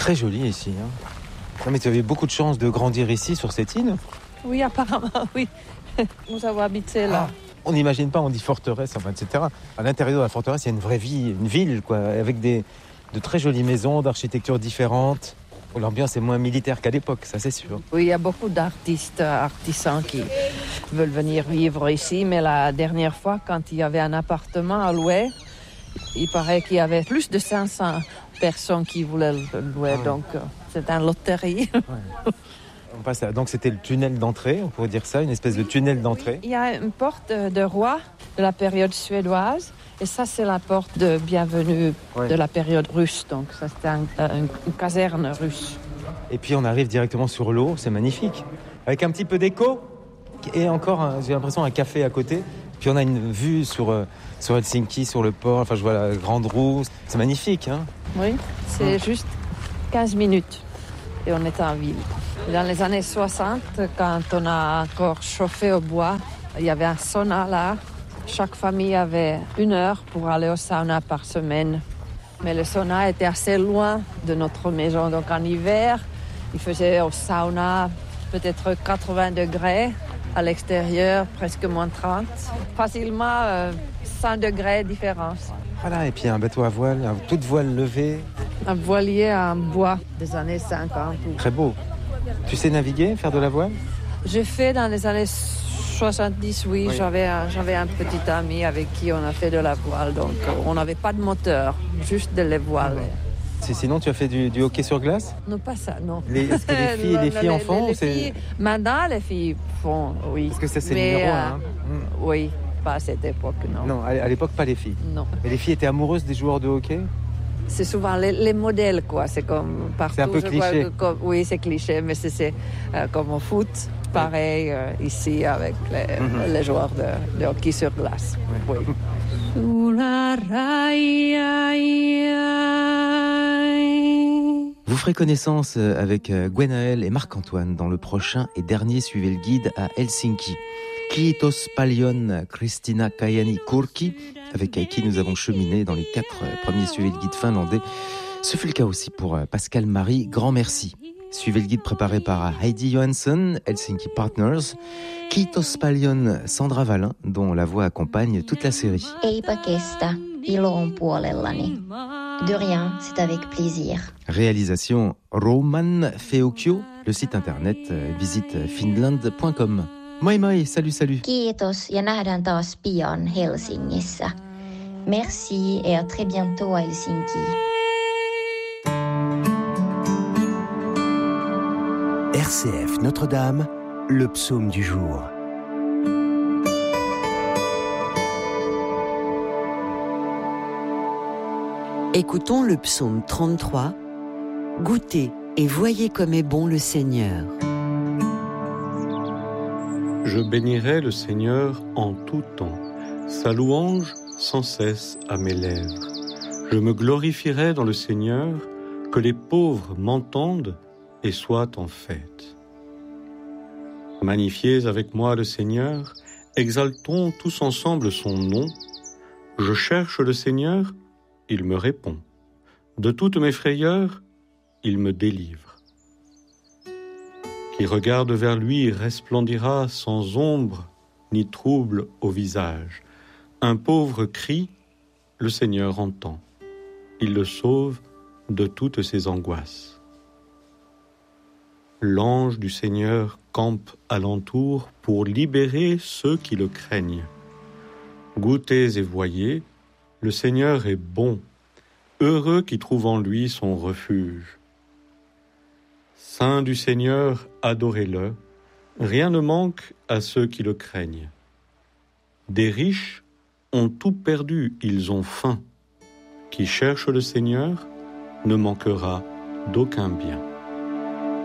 très joli ici. Non, mais tu avais beaucoup de chance de grandir ici, sur cette île. Oui, apparemment, oui. Nous avons habité là. On n'imagine pas, on dit forteresse, etc. À l'intérieur de la forteresse, il y a une vraie vie, une ville, quoi, avec de très jolies maisons, d'architecture différentes. L'ambiance est moins militaire qu'à l'époque, ça c'est sûr. Oui, il y a beaucoup d'artistes, artisans qui veulent venir vivre ici, mais la dernière fois, quand il y avait un appartement à louer, il paraît qu'il y avait plus de 500 personnes qui voulaient le louer, donc c'est une loterie. Ouais. Donc c'était le tunnel d'entrée, on pourrait dire ça, une espèce de tunnel d'entrée. Il y a une porte de roi de la période suédoise, et ça c'est la porte de bienvenue de la période russe, donc ça c'était une caserne russe. Et puis on arrive directement sur l'eau, c'est magnifique, avec un petit peu d'écho, et encore, j'ai l'impression, un café à côté. Puis on a une vue sur Helsinki, sur le port, enfin je vois la grande roue, c'est magnifique. Oui, c'est juste 15 minutes, et on est en ville. Dans les années 60, quand on a encore chauffé au bois, il y avait un sauna là. Chaque famille avait 1 heure pour aller au sauna par semaine. Mais le sauna était assez loin de notre maison. Donc en hiver, il faisait au sauna peut-être 80 degrés. À l'extérieur, presque moins 30. Facilement 100 degrés de différence. Voilà, et puis un bateau à voile, toute voile levée. Un voilier en bois des années 50. Très beau. Tu sais naviguer, faire de la voile? J'ai fait dans les années 70, oui. J'avais un petit ami avec qui on a fait de la voile. Donc on n'avait pas de moteur, juste de la voile. Sinon, tu as fait du hockey sur glace? Non, pas ça, non. Est-ce que les filles en font? Maintenant, les filles font, oui. Parce que ça, c'est le numéro 1. Oui, pas à cette époque, non. Non, à l'époque, pas les filles. Non. Et les filles étaient amoureuses des joueurs de hockey? C'est souvent les modèles, quoi. C'est comme partout. C'est un peu cliché. Oui, c'est cliché, mais c'est comme au foot. Pareil ici avec les joueurs de hockey sur glace. Oui. Vous ferez connaissance avec Gwenaël et Marc-Antoine dans le prochain et dernier Suivez le guide à Helsinki. Kiitos paljon Kristiina Kajaani-Kurki, avec qui nous avons cheminé dans les 4 premiers Suivez le guide finlandais. Ce fut le cas aussi pour Pascal Marie, grand merci. Suivez le guide préparé par Heidi Johansson, Helsinki Partners. Kiitos paljon Sandra Vallin, dont la voix accompagne toute la série. Eipä kestä, ilo on puolellani. De rien, c'est avec plaisir. Réalisation Roman Feokio, le site internet visite finland.com. Moi moi, salut. Kiitos ja nähdään taas pian Helsingissä. Merci et à très bientôt à Helsinki. RCF Notre-Dame, le psaume du jour. Écoutons le psaume 33. Goûtez et voyez comme est bon le Seigneur. Je bénirai le Seigneur en tout temps, sa louange sans cesse à mes lèvres. Je me glorifierai dans le Seigneur, que les pauvres m'entendent et soient en fête. Magnifiez avec moi le Seigneur, exaltons tous ensemble son nom. Je cherche le Seigneur, il me répond. De toutes mes frayeurs, il me délivre. Qui regarde vers lui resplendira sans ombre ni trouble au visage. Un pauvre crie, le Seigneur entend. Il le sauve de toutes ses angoisses. L'ange du Seigneur campe alentour pour libérer ceux qui le craignent. Goûtez et voyez, le Seigneur est bon, heureux qui trouve en lui son refuge. Saint du Seigneur, adorez-le, rien ne manque à ceux qui le craignent. Des riches ont tout perdu, ils ont faim. Qui cherche le Seigneur ne manquera d'aucun bien.